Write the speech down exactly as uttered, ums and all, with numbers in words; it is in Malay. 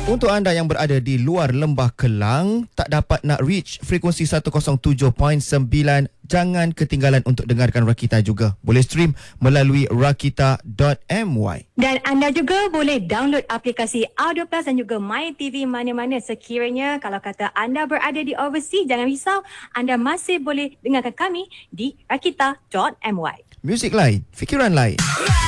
Untuk anda yang berada di luar Lembah Kelang, tak dapat nak reach frekuensi seratus tujuh perpuluhan sembilan, jangan ketinggalan untuk dengarkan Rakita juga. Boleh stream melalui rakita dot my. Dan anda juga boleh download aplikasi Audio Plus dan juga My T V mana-mana sekiranya kalau kata anda berada di overseas, jangan risau, anda masih boleh dengarkan kami di rakita dot my. Muzik lain, fikiran lain.